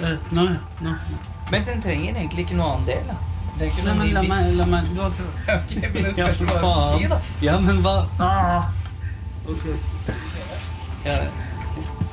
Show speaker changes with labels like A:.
A: Nå.
B: Men den trenger egentlig ikke noe annen del, da. Det er ikke noe
A: Nei, men la meg du har prøvd.
B: Ok, men det spørs hva jeg skal si, da.
A: Ja, men hva? Ok.
B: Ja,